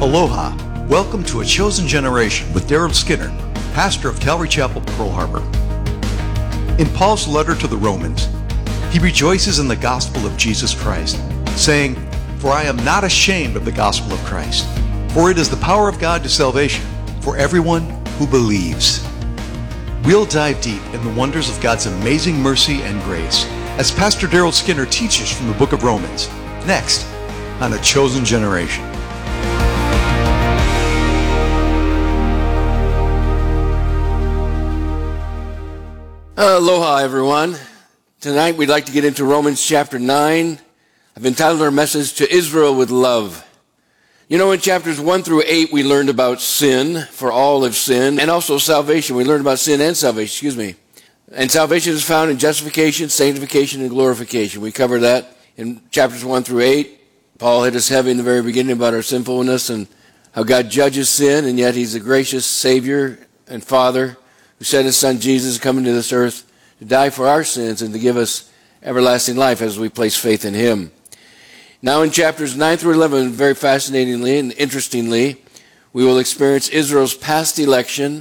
Aloha. Welcome to A Chosen Generation with Daryl Skinner, pastor of Calvary Chapel, Pearl Harbor. In Paul's letter to the Romans, he rejoices in the gospel of Jesus Christ, saying, "For I am not ashamed of the gospel of Christ, for it is the power of God to salvation for everyone who believes." We'll dive deep in the wonders of God's amazing mercy and grace as Pastor Daryl Skinner teaches from the book of Romans, next on A Chosen Generation. Aloha, everyone. Tonight we'd like to get into Romans chapter 9. I've entitled our message, "To Israel with Love." You know, in chapters 1 through 8, we learned about sin, for all have sinned, and also salvation. We learned about sin and salvation, And salvation is found in justification, sanctification, and glorification. We covered that in chapters 1 through 8. Paul hit us heavy in the very beginning about our sinfulness and how God judges sin, and yet he's a gracious Savior and Father who sent his Son Jesus to come into this earth to die for our sins and to give us everlasting life as we place faith in him. Now in chapters 9 through 11, very fascinatingly and interestingly, we will experience Israel's past election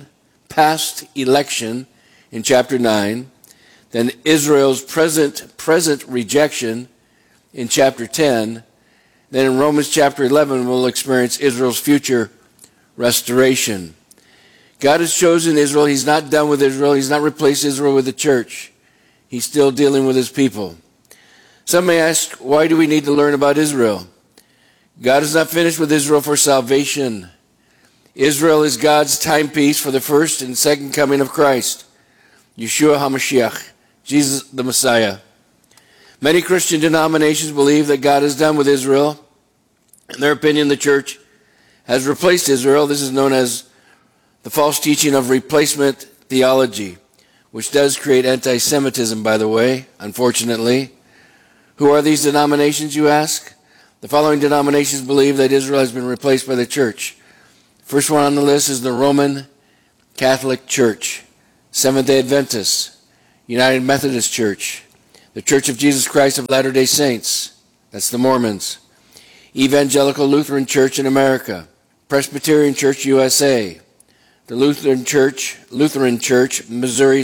in chapter 9, then Israel's present rejection in chapter 10, then in Romans chapter 11, we'll experience Israel's future restoration. God has chosen Israel. He's not done with Israel. He's not replaced Israel with the church. He's still dealing with his people. Some may ask, why do we need to learn about Israel? God is not finished with Israel for salvation. Israel is God's timepiece for the first and second coming of Christ, Yeshua HaMashiach, Jesus the Messiah. Many Christian denominations believe that God is done with Israel. In their opinion, the church has replaced Israel. This is known as the false teaching of replacement theology, which does create anti-Semitism, by the way, unfortunately. Who are these denominations, you ask? The following denominations believe that Israel has been replaced by the church. First one on the list is the Roman Catholic Church, Seventh-day Adventists, United Methodist Church, the Church of Jesus Christ of Latter-day Saints, that's the Mormons, Evangelical Lutheran Church in America, Presbyterian Church USA, the Lutheran Church, Missouri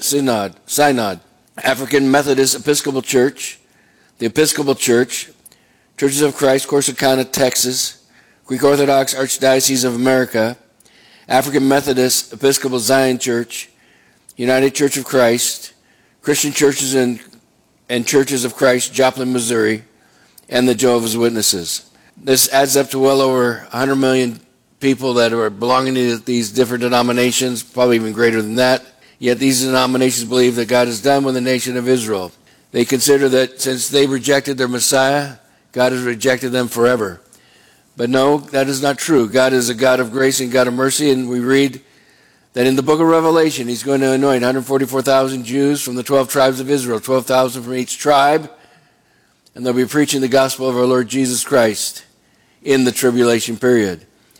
Synod, African Methodist Episcopal Church, the Episcopal Church, Churches of Christ, Corsicana, Texas, Greek Orthodox Archdiocese of America, African Methodist Episcopal Zion Church, United Church of Christ, Christian Churches and Churches of Christ, Joplin, Missouri, and the Jehovah's Witnesses. This adds up to well over 100 million people that are belonging to these different denominations, probably even greater than that. Yet these denominations believe that God is done with the nation of Israel. They consider that since they rejected their Messiah, God has rejected them forever. But no, that is not true. God is a God of grace and God of mercy, and we read that in the book of Revelation, he's going to anoint 144,000 Jews from the 12 tribes of Israel, 12,000 from each tribe, and they'll be preaching the gospel of our Lord Jesus Christ in the tribulation period.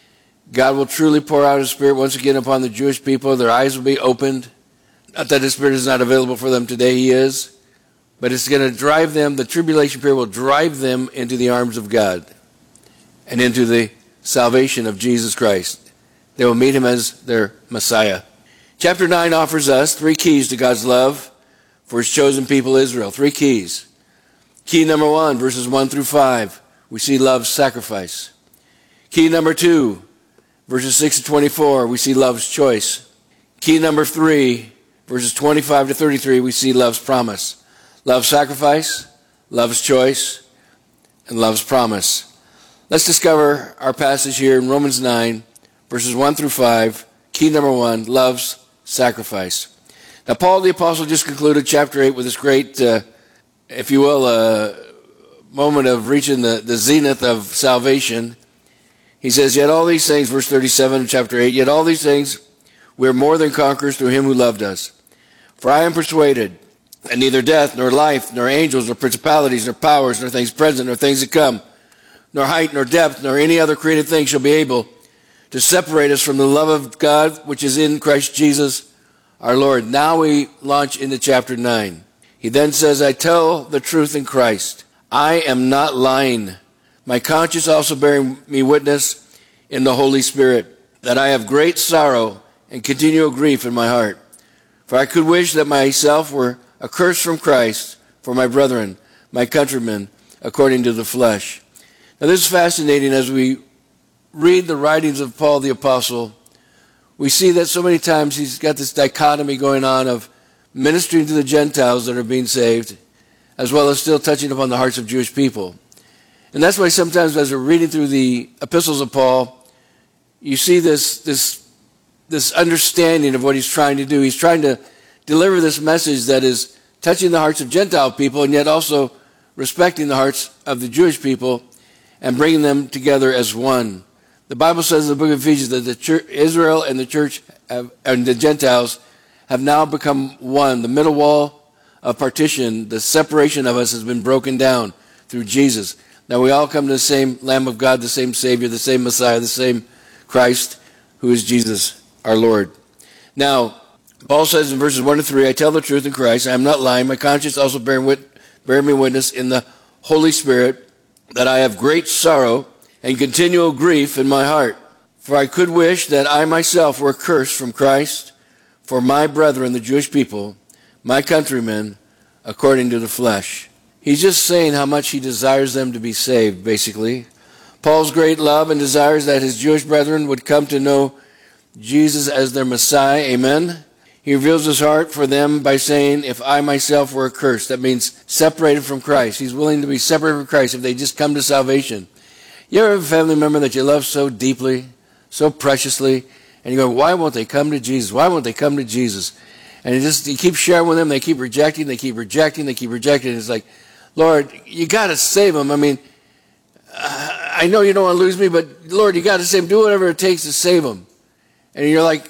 God will truly pour out his Spirit once again upon the Jewish people. Their eyes will be opened. Not that his Spirit is not available for them today, he is. But it's going to drive them, the tribulation period will drive them into the arms of God and into the salvation of Jesus Christ. They will meet him as their Messiah. Chapter 9 offers us 3 keys to God's love for his chosen people Israel. 3 keys. Key number 1, verses 1 through 5, we see love's sacrifice. Key number 2, verses 6 to 24, we see love's choice. Key number 3, verses 25 to 33, we see love's promise. Love's sacrifice, love's choice, and love's promise. Let's discover our passage here in Romans 9, verses 1 through 5. Key number 1, love's sacrifice. Now, Paul the Apostle just concluded chapter 8 with this great, if you will, moment of reaching the zenith of salvation. He says, yet all these things, verse 37 of chapter 8, yet all these things we are more than conquerors through him who loved us. For I am persuaded that neither death, nor life, nor angels, nor principalities, nor powers, nor things present, nor things to come, nor height, nor depth, nor any other created thing shall be able to separate us from the love of God which is in Christ Jesus our Lord. Now we launch into chapter 9. He then says, I tell the truth in Christ. I am not lying. My conscience also bearing me witness, in the Holy Spirit, that I have great sorrow and continual grief in my heart. For I could wish that myself were accursed from Christ for my brethren, my countrymen, according to the flesh. Now this is fascinating. As we read the writings of Paul the Apostle, we see that so many times he's got this dichotomy going on of ministering to the Gentiles that are being saved, as well as still touching upon the hearts of Jewish people. And that's why sometimes as we're reading through the epistles of Paul, you see this understanding of what he's trying to do. He's trying to deliver this message that is touching the hearts of Gentile people and yet also respecting the hearts of the Jewish people and bringing them together as one. The Bible says in the book of Ephesians that the church, Israel and the church and the Gentiles have now become one. The middle wall of partition, the separation of us has been broken down through Jesus. Now we all come to the same Lamb of God, the same Savior, the same Messiah, the same Christ, who is Jesus, our Lord. Now, Paul says in verses 1 to 3, I tell the truth in Christ, I am not lying. My conscience also bearing me witness in the Holy Spirit that I have great sorrow and continual grief in my heart. For I could wish that I myself were accursed from Christ for my brethren, the Jewish people, my countrymen, according to the flesh. He's just saying how much he desires them to be saved, basically. Paul's great love and desires that his Jewish brethren would come to know Jesus as their Messiah. Amen. He reveals his heart for them by saying, if I myself were accursed. That means separated from Christ. He's willing to be separated from Christ if they just come to salvation. You ever have a family member that you love so deeply, so preciously, and you go, why won't they come to Jesus? Why won't they come to Jesus? And you keep sharing with them, they keep rejecting, they keep rejecting. It's like, Lord, you got to save them. I mean, I know you don't want to lose me, but Lord, you got to save them. Do whatever it takes to save them. And you're like,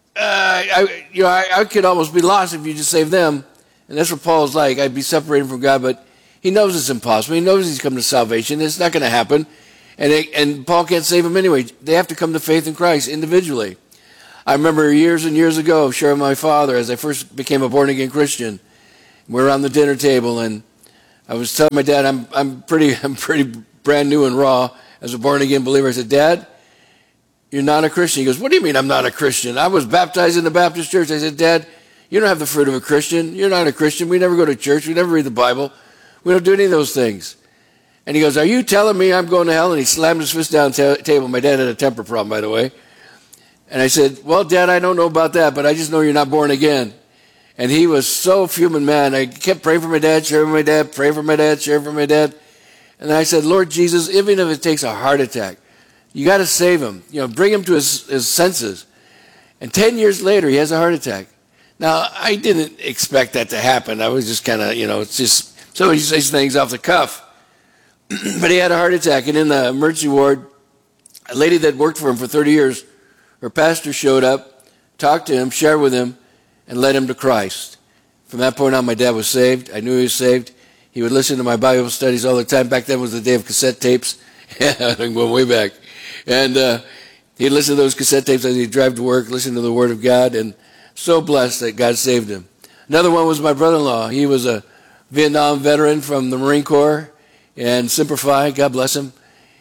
I could almost be lost if you just save them. And that's what Paul's like. I'd be separated from God, but he knows it's impossible. He knows he's come to salvation. It's not going to happen. And Paul can't save them anyway. They have to come to faith in Christ individually. I remember years and years ago sharing with my father as I first became a born-again Christian. We were around the dinner table, and I was telling my dad, I'm pretty brand new and raw as a born-again believer. I said, Dad, you're not a Christian. He goes, what do you mean I'm not a Christian? I was baptized in the Baptist church. I said, Dad, you don't have the fruit of a Christian. You're not a Christian. We never go to church. We never read the Bible. We don't do any of those things. And he goes, are you telling me I'm going to hell? And he slammed his fist down the table. My dad had a temper problem, by the way. And I said, well, Dad, I don't know about that, but I just know you're not born again. And he was so fuming mad. I kept praying for my dad, sharing with my dad, praying for my dad, sharing for my dad. And I said, Lord Jesus, even if it takes a heart attack, you got to save him. Bring him to his senses. And 10 years later, he has a heart attack. Now, I didn't expect that to happen. I was just kind of, it's just somebody says things off the cuff. But he had a heart attack. And in the emergency ward, a lady that worked for him for 30 years, her pastor showed up, talked to him, shared with him, and led him to Christ. From that point on, my dad was saved. I knew he was saved. He would listen to my Bible studies all the time. Back then was the day of cassette tapes. I'm going way back. And he'd listen to those cassette tapes as he'd drive to work, listen to the Word of God, and so blessed that God saved him. Another one was my brother-in-law. He was a Vietnam veteran from the Marine Corps and Semper Fi, God bless him.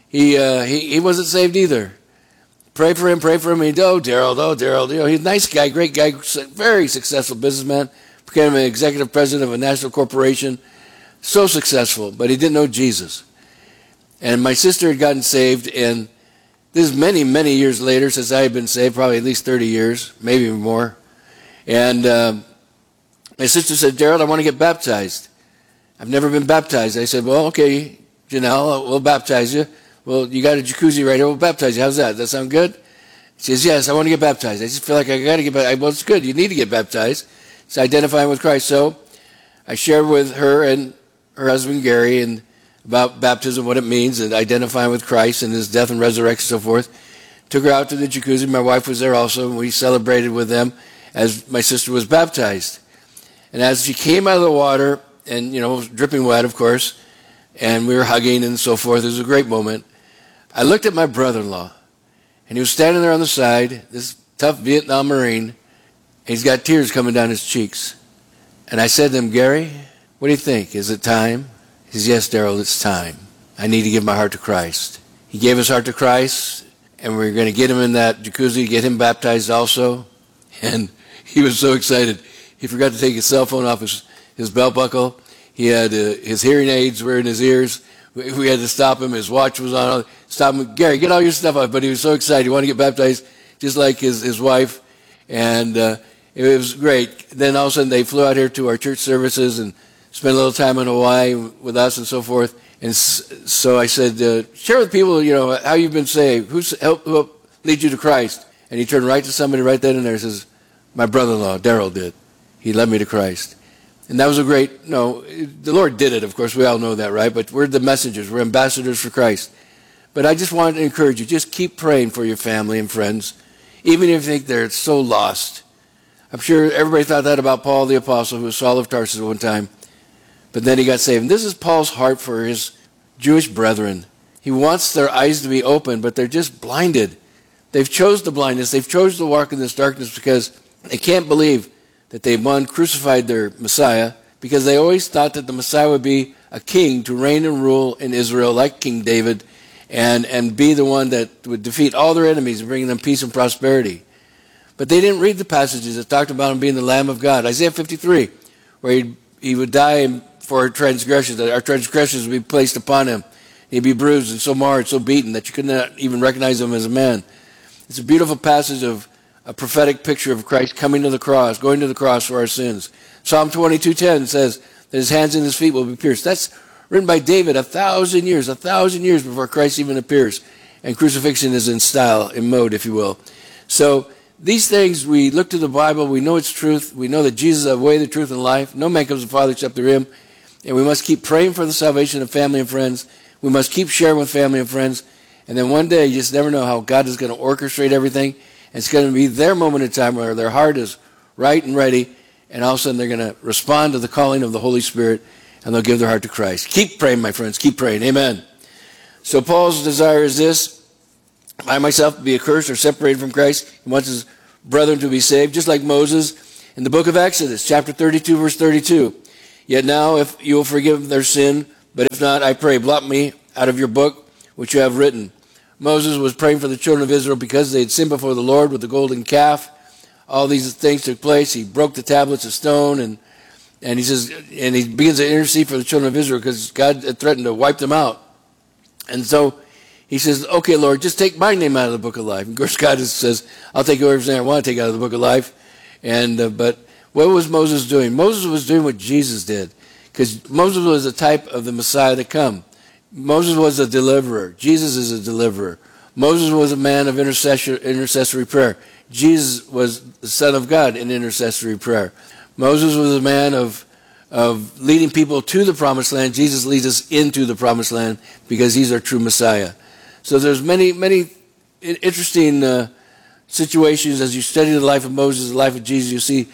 He wasn't saved either. Pray for him. He'd, Daryl. He's a nice guy, great guy, very successful businessman. Became an executive president of a national corporation. So successful, but he didn't know Jesus. And my sister had gotten saved, and this is many, many years later since I had been saved, probably at least 30 years, maybe even more. And my sister said, Daryl, I want to get baptized. I've never been baptized. I said, well, okay, Janelle, we'll baptize you. Well, you got a jacuzzi right here. We'll baptize you. How's that? Does that sound good? She says, yes, I want to get baptized. I just feel like I got to get baptized. Well, it's good. You need to get baptized. It's identifying with Christ. So I shared with her and her husband, Gary, and about baptism, what it means, and identifying with Christ and his death and resurrection and so forth. Took her out to the jacuzzi. My wife was there also, and we celebrated with them as my sister was baptized. And as she came out of the water, and, dripping wet, of course, and we were hugging and so forth, it was a great moment. I looked at my brother-in-law, and he was standing there on the side, this tough Vietnam Marine, and he's got tears coming down his cheeks. And I said to him, Gary, what do you think? Is it time? He says, yes, Daryl, it's time. I need to give my heart to Christ. He gave his heart to Christ, and we were going to get him in that jacuzzi, get him baptized also. And he was so excited. He forgot to take his cell phone off his belt buckle. He had his hearing aids were in his ears. We had to stop him. His watch was on. Stop him. Gary, get all your stuff off. But he was so excited. He wanted to get baptized just like his wife. And it was great. Then all of a sudden they flew out here to our church services and spent a little time in Hawaii with us and so forth. And so I said, share with people, how you've been saved. Who helped lead you to Christ? And he turned right to somebody right then and there and says, my brother-in-law, Daryl, did. He led me to Christ. And that was the Lord did it, of course. We all know that, right? But we're the messengers. We're ambassadors for Christ. But I just wanted to encourage you, just keep praying for your family and friends, even if you think they're so lost. I'm sure everybody thought that about Paul the Apostle, who was Saul of Tarsus at one time. But then he got saved. And this is Paul's heart for his Jewish brethren. He wants their eyes to be open, but they're just blinded. They've chose the blindness. They've chosen to walk in this darkness because they can't believe that they, one, crucified their Messiah, because they always thought that the Messiah would be a king to reign and rule in Israel like King David and be the one that would defeat all their enemies and bring them peace and prosperity. But they didn't read the passages that talked about him being the Lamb of God. Isaiah 53, where he would die for our transgressions, that our transgressions would be placed upon him. He'd be bruised and so marred, so beaten that you could not even recognize him as a man. It's a beautiful passage of a prophetic picture of Christ coming to the cross, going to the cross for our sins. Psalm 22:10 says that his hands and his feet will be pierced. That's written by David 1,000 years before Christ even appears. And crucifixion is in style, in mode, if you will. So these things, we look to the Bible, we know it's truth, we know that Jesus is the way, the truth, and life. No man comes to the Father except through him. And we must keep praying for the salvation of family and friends. We must keep sharing with family and friends. And then one day, you just never know how God is going to orchestrate everything. And it's going to be their moment in time where their heart is right and ready. And all of a sudden, they're going to respond to the calling of the Holy Spirit. And they'll give their heart to Christ. Keep praying, my friends. Keep praying. Amen. So Paul's desire is this: I myself be accursed or separated from Christ. He wants his brethren to be saved, just like Moses in the book of Exodus, chapter 32, verse 32. Yet now, if you will forgive their sin, but if not, I pray, blot me out of your book, which you have written. Moses was praying for the children of Israel because they had sinned before the Lord with the golden calf. All these things took place. He broke the tablets of stone, and he says, and he begins to intercede for the children of Israel because God had threatened to wipe them out. And so he says, okay, Lord, just take my name out of the book of life. And of course, God says, I'll take whoever's name I want to take out of the book of life. And but what was Moses doing? Moses was doing what Jesus did, because Moses was a type of the Messiah to come. Moses was a deliverer. Jesus is a deliverer. Moses was a man of intercessory prayer. Jesus was the Son of God in intercessory prayer. Moses was a man of leading people to the promised land. Jesus leads us into the promised land because he's our true Messiah. So there's many interesting situations as you study the life of Moses, the life of Jesus. You see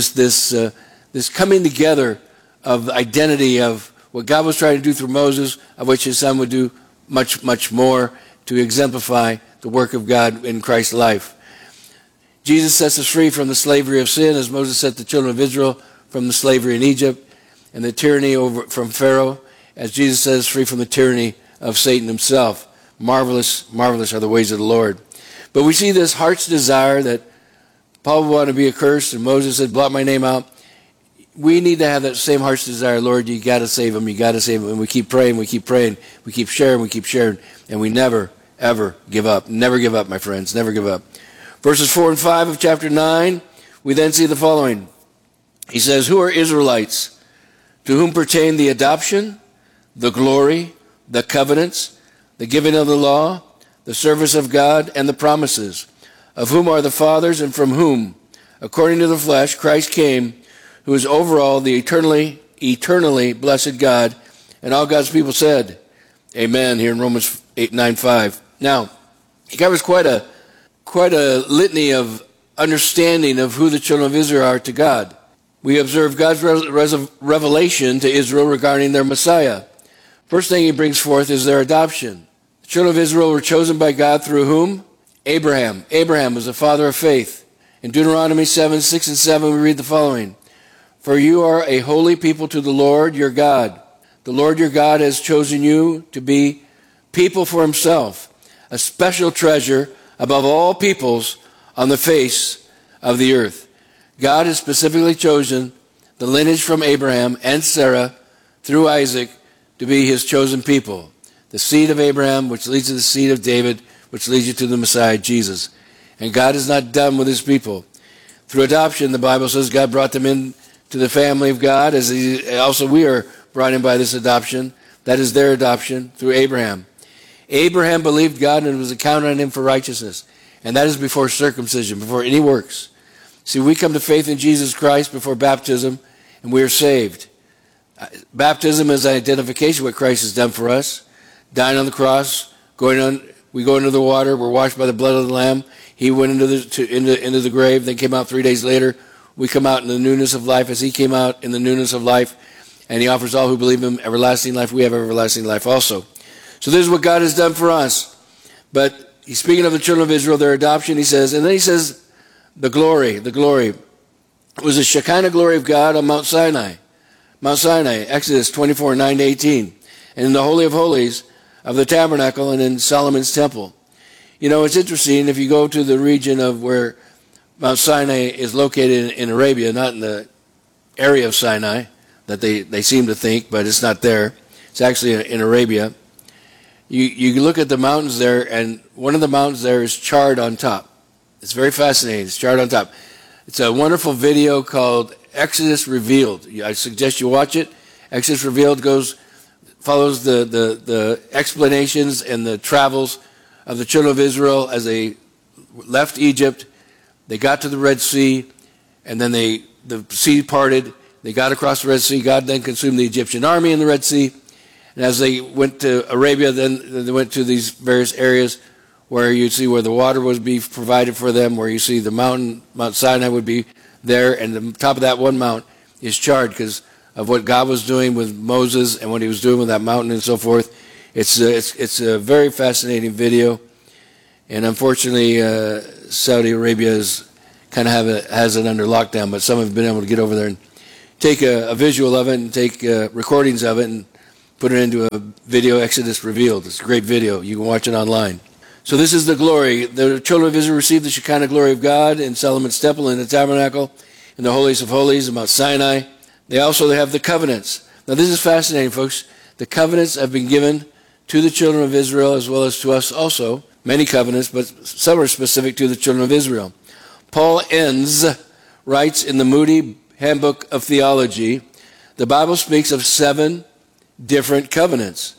this coming together of the identity of what God was trying to do through Moses, of which his son would do much, much more to exemplify the work of God in Christ's life. Jesus sets us free from the slavery of sin, as Moses set the children of Israel from the slavery in Egypt and the tyranny from Pharaoh, as Jesus set us free from the tyranny of Satan himself. Marvelous, marvelous are the ways of the Lord. But we see this heart's desire that Paul would want to be accursed, and Moses said, blot my name out. We need to have that same heart's desire. Lord, you got to save him. You got to save him. And we keep praying. We keep praying. We keep sharing. And we never, ever give up. Never give up, my friends. Never give up. Verses 4 and 5 of chapter 9, we then see the following. He says, who are Israelites, to whom pertain the adoption, the glory, the covenants, the giving of the law, the service of God, and the promises, of whom are the fathers, and from whom, according to the flesh, Christ came, who is over all, the eternally blessed God. And all God's people said, amen, here in Romans 9:5. Now, he covers quite a litany of understanding of who the children of Israel are to God. We observe God's revelation to Israel regarding their Messiah. First thing he brings forth is their adoption. The children of Israel were chosen by God through whom? Abraham. Abraham was the father of faith. In Deuteronomy 7:6 and 7, we read the following. For you are a holy people to the Lord your God. The Lord your God has chosen you to be people for himself, a special treasure above all peoples on the face of the earth. God has specifically chosen the lineage from Abraham and Sarah through Isaac to be his chosen people. The seed of Abraham, which leads to the seed of David, which leads you to the Messiah, Jesus. And God is not done with his people. Through adoption, the Bible says God brought them into the family of God, as also we are brought in by this adoption. That is their adoption through Abraham. Abraham believed God and it was accounted on him for righteousness. And that is before circumcision, before any works. See, we come to faith in Jesus Christ before baptism, and we are saved. Baptism is an identification of what Christ has done for us. Dying on the cross, we go into the water, we're washed by the blood of the Lamb. He went into the grave, then came out 3 days later. We come out in the newness of life as he came out in the newness of life. And he offers all who believe him everlasting life. We have everlasting life also. So this is what God has done for us. But he's speaking of the children of Israel, their adoption, he says. And then he says, the glory. It was the Shekinah glory of God on Mount Sinai. Mount Sinai, Exodus 24, 9-18. And in the Holy of Holies of the tabernacle and in Solomon's temple. You know, it's interesting, if you go to the region of where Mount Sinai is located in Arabia, not in the area of Sinai that they seem to think, but it's not there. It's actually in Arabia. You look at the mountains there, and one of the mountains there is charred on top. It's very fascinating. It's charred on top. It's a wonderful video called Exodus Revealed. I suggest you watch it. Exodus Revealed follows the explanations and the travels of the children of Israel as they left Egypt. They got to the Red Sea, and then the sea parted. They got across the Red Sea. God then consumed the Egyptian army in the Red Sea. And as they went to Arabia, then they went to these various areas where you'd see where the water would be provided for them, where you see the mountain, Mount Sinai would be there, and the top of that one mount is charred because of what God was doing with Moses and what he was doing with that mountain and so forth. It's a very fascinating video. And unfortunately, Saudi Arabia is kind of has it under lockdown, but some have been able to get over there and take a visual of it and take recordings of it and put it into a video, Exodus Revealed. It's a great video. You can watch it online. So this is the glory. The children of Israel received the Shekinah glory of God in Solomon's temple, in the tabernacle, in the holies of holies, in Mount Sinai. They also have the covenants. Now this is fascinating, folks. The covenants have been given to the children of Israel as well as to us also. Many covenants, but some are specific to the children of Israel. Paul writes in the Moody Handbook of Theology, the Bible speaks of 7 different covenants,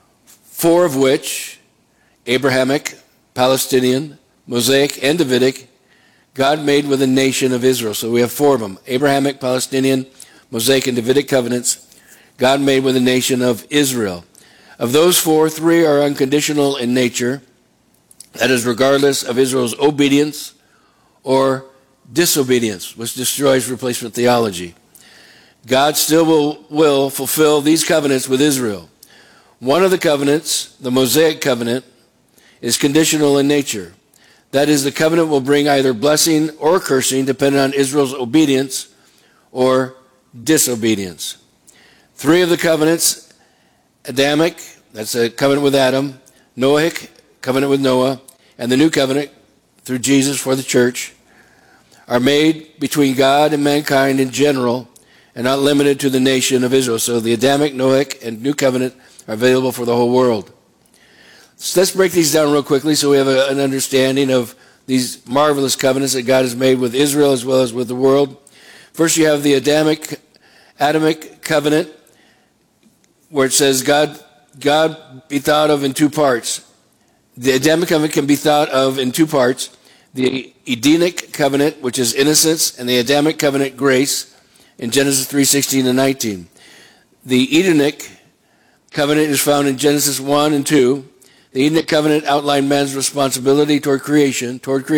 4 of which, Abrahamic, Palestinian, Mosaic, and Davidic, God made with the nation of Israel. So we have 4 of them, Abrahamic, Palestinian, Mosaic, and Davidic covenants, God made with the nation of Israel. Of those 4, 3 are unconditional in nature. That is, regardless of Israel's obedience or disobedience, which destroys replacement theology. God still will fulfill these covenants with Israel. One of the covenants, the Mosaic covenant, is conditional in nature. That is, the covenant will bring either blessing or cursing depending on Israel's obedience or disobedience. 3 of the covenants, Adamic, that's a covenant with Adam, Noahic, covenant with Noah, and the new covenant through Jesus for the church, are made between God and mankind in general and not limited to the nation of Israel. So the Adamic, Noahic, and new covenant are available for the whole world. So let's break these down real quickly so we have an understanding of these marvelous covenants that God has made with Israel as well as with the world. First, you have the Adamic covenant, where it says God be thought of in 2 parts. The Adamic covenant can be thought of in 2 parts. The Edenic covenant, which is innocence, and the Adamic covenant, grace, in Genesis 3:16 and 19. The Edenic covenant is found in Genesis 1 and 2. The Edenic covenant outlined man's responsibility toward creation,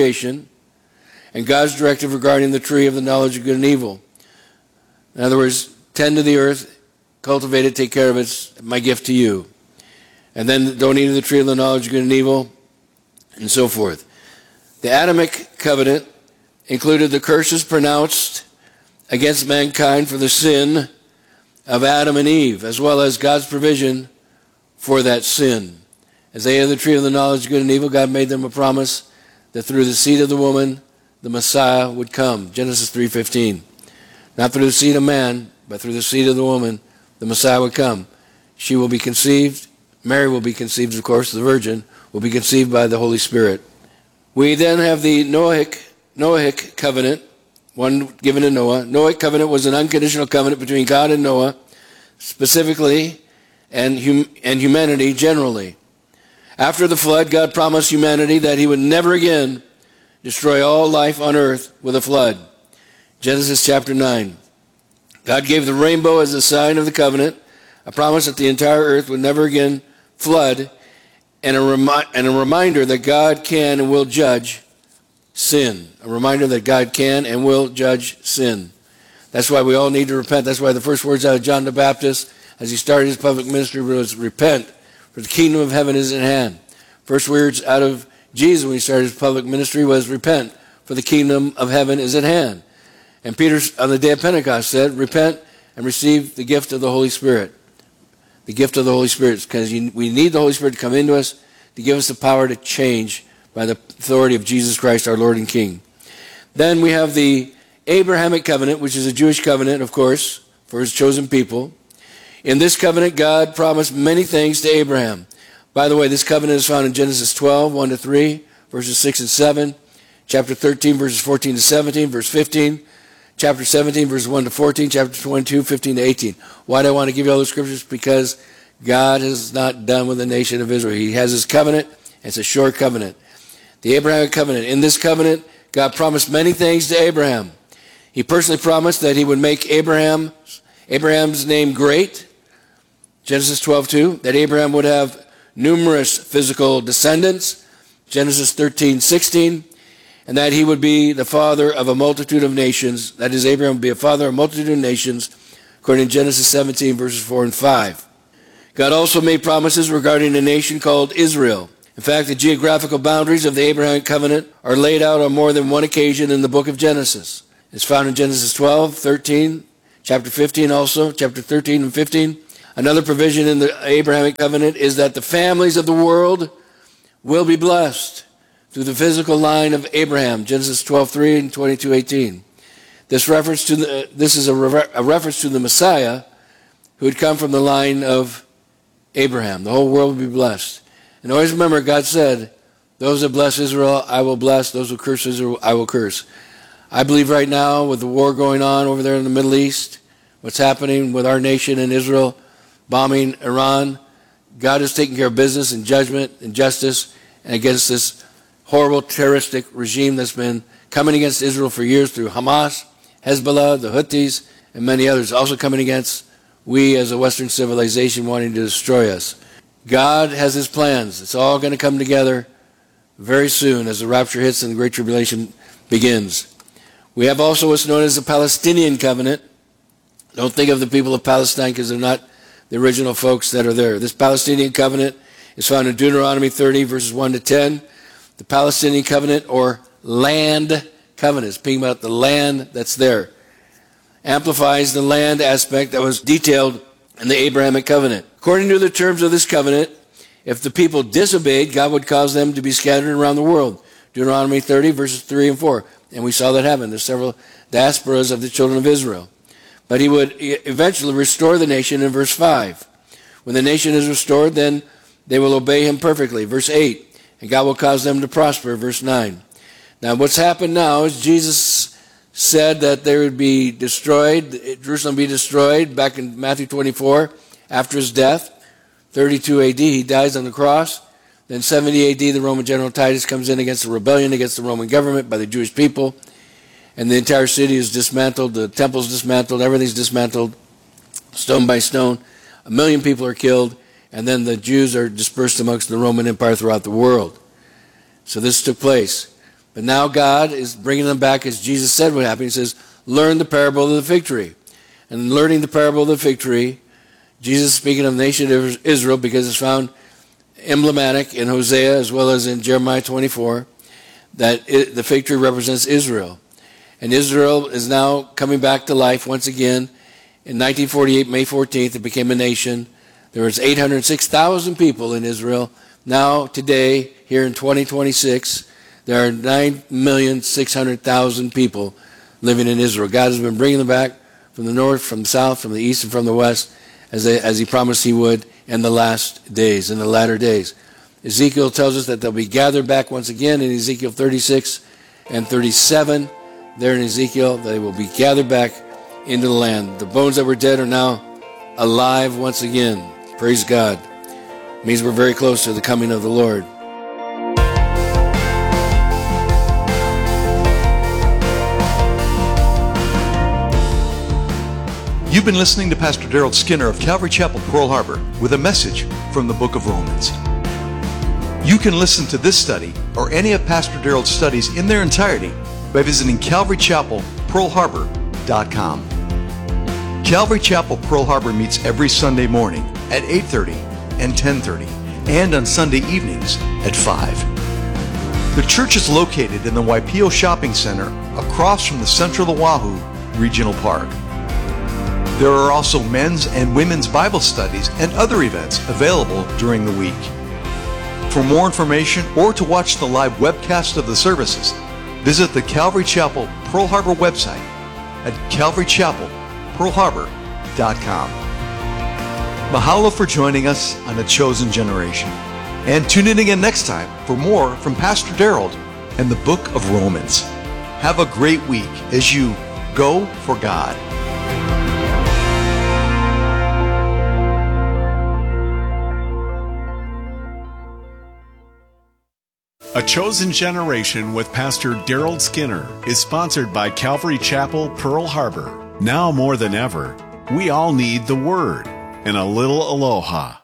and God's directive regarding the tree of the knowledge of good and evil. In other words, tend to the earth, cultivate it, take care of it, it's my gift to you. And then don't eat of the tree of the knowledge of good and evil, and so forth. The Adamic covenant included the curses pronounced against mankind for the sin of Adam and Eve, as well as God's provision for that sin. As they ate of the tree of the knowledge of good and evil, God made them a promise that through the seed of the woman, the Messiah would come. Genesis 3:15. Not through the seed of man, but through the seed of the woman, the Messiah would come. She will be conceived, Mary will be conceived, of course, the virgin, will be conceived by the Holy Spirit. We then have the Noahic covenant, one given to Noah. Noahic covenant was an unconditional covenant between God and Noah, specifically, and humanity generally. After the flood, God promised humanity that he would never again destroy all life on earth with a flood. Genesis chapter 9. God gave the rainbow as a sign of the covenant, a promise that the entire earth would never again flood, and a reminder that God can and will judge sin. A reminder that God can and will judge sin. That's why we all need to repent. That's why the first words out of John the Baptist as he started his public ministry was, repent, for the kingdom of heaven is at hand. First words out of Jesus when he started his public ministry was, repent, for the kingdom of heaven is at hand. And Peter on the day of Pentecost said, repent and receive the gift of the Holy Spirit. The gift of the Holy Spirit, because we need the Holy Spirit to come into us to give us the power to change by the authority of Jesus Christ, our Lord and King. Then we have the Abrahamic covenant, which is a Jewish covenant, of course, for his chosen people. In this covenant, God promised many things to Abraham. By the way, this covenant is found in Genesis 12, 1-3, verses 6 and 7, chapter 13, verses 14 to 17, verse 15, chapter 17, verses 1 to 14, chapter 22, 15 to 18. Why do I want to give you all those scriptures? Because God is not done with the nation of Israel. He has his covenant. It's a short covenant. The Abrahamic covenant. In this covenant, God promised many things to Abraham. He personally promised that he would make Abraham's name great, Genesis 12:2, that Abraham would have numerous physical descendants, Genesis 13:16, and that he would be the father of a multitude of nations. That is, Abraham would be a father of a multitude of nations, according to Genesis 17, verses 4 and 5. God also made promises regarding a nation called Israel. In fact, the geographical boundaries of the Abrahamic covenant are laid out on more than one occasion in the book of Genesis. It's found in Genesis 12, 13, chapter 15 also, chapter 13 and 15. Another provision in the Abrahamic covenant is that the families of the world will be blessed through the physical line of Abraham, Genesis 12:3 and 22:18. This is a reference to the Messiah who would come from the line of Abraham. The whole world will be blessed. And always remember, God said, those that bless Israel, I will bless. Those who curse Israel, I will curse. I believe right now, with the war going on over there in the Middle East, what's happening with our nation and Israel, bombing Iran, God is taking care of business and judgment and justice and against this horrible terroristic regime that's been coming against Israel for years through Hamas, Hezbollah, the Houthis, and many others, also coming against we as a Western civilization wanting to destroy us. God has his plans. It's all going to come together very soon as the rapture hits and the Great Tribulation begins. We have also what's known as the Palestinian covenant. Don't think of the people of Palestine because they're not the original folks that are there. This Palestinian covenant is found in Deuteronomy 30, verses 1 to 10. The Palestinian covenant, or land covenant, speaking about the land that's there, amplifies the land aspect that was detailed in the Abrahamic covenant. According to the terms of this covenant, if the people disobeyed, God would cause them to be scattered around the world. Deuteronomy 30, verses 3 and 4. And we saw that happen. There's several diasporas of the children of Israel. But he would eventually restore the nation in verse 5. When the nation is restored, then they will obey him perfectly. Verse 8. And God will cause them to prosper. Verse 9. Now what's happened now is Jesus said that they would be destroyed, Jerusalem be destroyed, back in Matthew 24, after his death. 32 AD, he dies on the cross. Then 70 AD, the Roman general Titus comes in against the rebellion against the Roman government by the Jewish people. And the entire city is dismantled, the temple's dismantled, everything's dismantled, stone by stone. 1 million people are killed, and then the Jews are dispersed amongst the Roman Empire throughout the world. So this took place. But now God is bringing them back, as Jesus said would happen. He says, learn the parable of the fig tree. And learning the parable of the fig tree, Jesus speaking of the nation of Israel, because it's found emblematic in Hosea as well as in Jeremiah 24, that the fig tree represents Israel. And Israel is now coming back to life once again. In 1948, May 14th, it became a nation. There was 806,000 people in Israel Now, today, here in 2026, there are 9,600,000 people living in Israel. God has been bringing them back from the north, from the south, from the east, and from the west, as he promised he would in the last days, in the latter days. Ezekiel tells us that they'll be gathered back once again in Ezekiel 36 and 37. There in Ezekiel, they will be gathered back into the land. The bones that were dead are now alive once again. Praise God. It means we're very close to the coming of the Lord. You've been listening to Pastor Daryl Skinner of Calvary Chapel, Pearl Harbor, with a message from the book of Romans. You can listen to this study or any of Pastor Daryl's studies in their entirety by visiting CalvaryChapelPearlHarbor.com. Calvary Chapel Pearl Harbor meets every Sunday morning at 8:30 and 10:30, and on Sunday evenings at 5. The church is located in the Waipio Shopping Center across from the Central Oahu Regional Park. There are also men's and women's Bible studies and other events available during the week. For more information or to watch the live webcast of the services, visit the Calvary Chapel Pearl Harbor website at CalvaryChapelPearlHarbor.com. Mahalo for joining us on A Chosen Generation. And tune in again next time for more from Pastor Daryl and the book of Romans. Have a great week as you go for God. A Chosen Generation with Pastor Daryl Skinner is sponsored by Calvary Chapel, Pearl Harbor. Now more than ever, we all need the Word and a little aloha.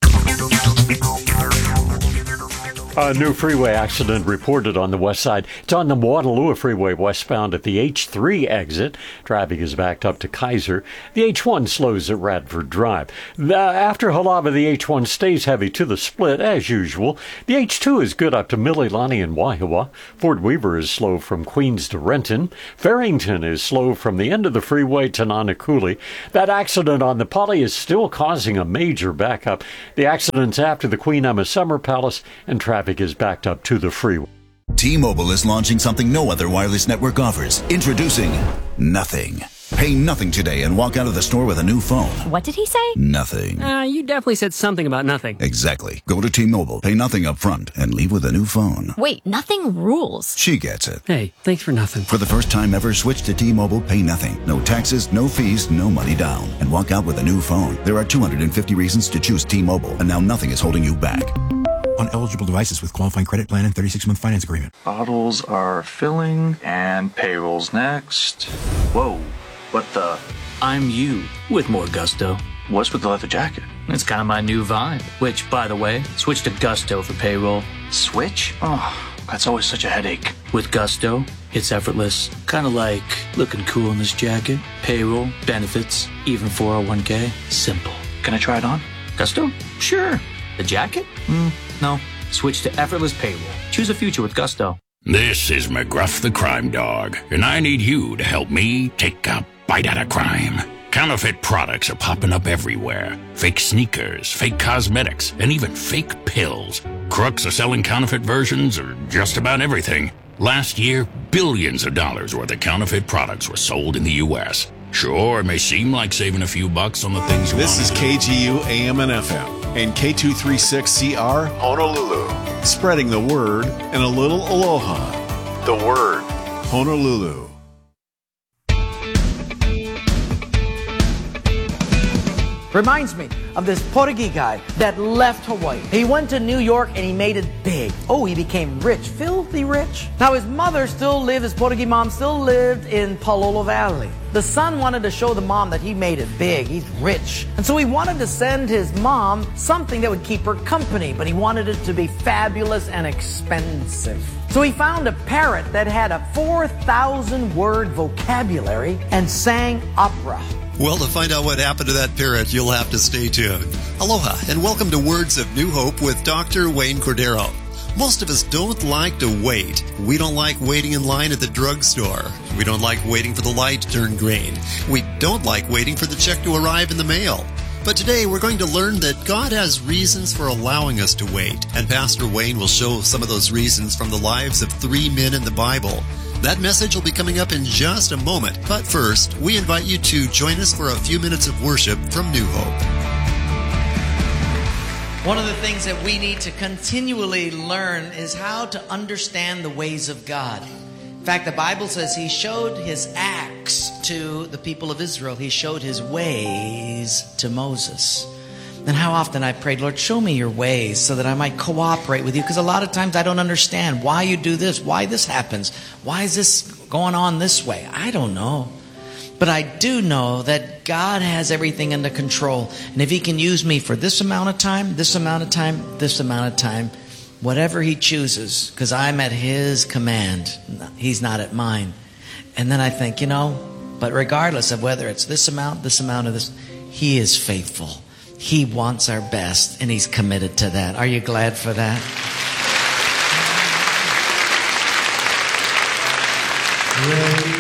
A new freeway accident reported on the west side. It's on the Waterloo Freeway westbound at the H3 exit. Traffic is backed up to Kaiser. The H1 slows at Radford Drive. After Halava, the H1 stays heavy to the split as usual. The H2 is good up to Mililani and Waihawa. Fort Weaver is slow from Queens to Renton. Farrington is slow from the end of the freeway to Nanakuli. That accident on the Poly is still causing a major backup. The accident's after the Queen Emma Summer Palace, and traffic is backed up to the freeway. T-Mobile is launching something no other wireless network offers. Introducing Nothing. Pay nothing today and walk out of the store with a new phone. What did he say? Nothing. You definitely said something about nothing. Exactly. Go to T-Mobile, pay nothing up front, and leave with a new phone. Wait, nothing rules. She gets it. Hey, thanks for nothing. For the first time ever, switch to T-Mobile, pay nothing. No taxes, no fees, no money down. And walk out with a new phone. There are 250 reasons to choose T-Mobile, and now nothing is holding you back. On eligible devices with qualifying credit plan and 36-month finance agreement. Bottles are filling, and payroll's next. Whoa, what the? I'm you, with more gusto. What's with the leather jacket? It's kind of my new vibe. Which, by the way, switch to Gusto for payroll. Switch? Oh, that's always such a headache. With Gusto, it's effortless. Kind of like looking cool in this jacket. Payroll, benefits, even 401k. Simple. Can I try it on? Gusto? Sure. The jacket? No. Switch to effortless payroll. Choose a future with Gusto. This is McGruff the Crime Dog, and I need you to help me take a bite out of crime. Counterfeit products are popping up everywhere. Fake sneakers, fake cosmetics, and even fake pills. Crooks are selling counterfeit versions of just about everything. Last year, billions of dollars worth of counterfeit products were sold in the U.S. Sure, it may seem like saving a few bucks on the things you want. This is KGU AM and FM and K236CR Honolulu. Spreading the word and a little aloha. The Word, Honolulu. Reminds me of this Portuguese guy that left Hawaii. He went to New York and he made it big. Oh, he became rich, filthy rich. Now his mother still lived, his Portuguese mom still lived in Palolo Valley. The son wanted to show the mom that he made it big, he's rich. And so he wanted to send his mom something that would keep her company, but he wanted it to be fabulous and expensive. So he found a parrot that had a 4,000 word vocabulary and sang opera. Well, to find out what happened to that parrot, you'll have to stay tuned. Aloha, and welcome to Words of New Hope with Dr. Wayne Cordero. Most of us don't like to wait. We don't like waiting in line at the drugstore. We don't like waiting for the light to turn green. We don't like waiting for the check to arrive in the mail. But today we're going to learn that God has reasons for allowing us to wait, and Pastor Wayne will show some of those reasons from the lives of 3 men in the Bible. That message will be coming up in just a moment, but first, we invite you to join us for a few minutes of worship from New Hope. One of the things that we need to continually learn is how to understand the ways of God. In fact, the Bible says He showed His acts to the people of Israel. He showed His ways to Moses. And how often I prayed, Lord, show me your ways so that I might cooperate with you. Because a lot of times I don't understand why you do this, why this happens, why is this going on this way? I don't know. But I do know that God has everything under control. And if He can use me for this amount of time, this amount of time, this amount of time, whatever He chooses, because I'm at His command, He's not at mine. And then I think, but regardless of whether it's this amount, or this, He is faithful. He wants our best, and He's committed to that. Are you glad for that? Ready.